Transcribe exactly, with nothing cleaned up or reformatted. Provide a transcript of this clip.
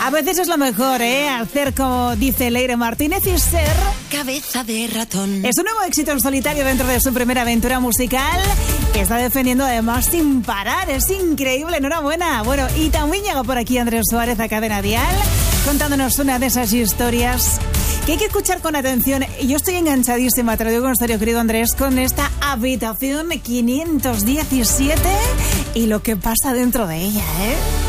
A veces es lo mejor, ¿eh? Hacer como dice Leire Martínez y ser cabeza de ratón. Es un nuevo éxito en solitario dentro de su primera aventura musical que está defendiendo además sin parar. Es increíble, enhorabuena. Bueno, y también llega por aquí Andrés Suárez a Cadena Dial contándonos una de esas historias que hay que escuchar con atención. Yo estoy enganchadísima, te lo digo en serio, querido Andrés, con esta habitación quinientos diecisiete y lo que pasa dentro de ella, ¿eh?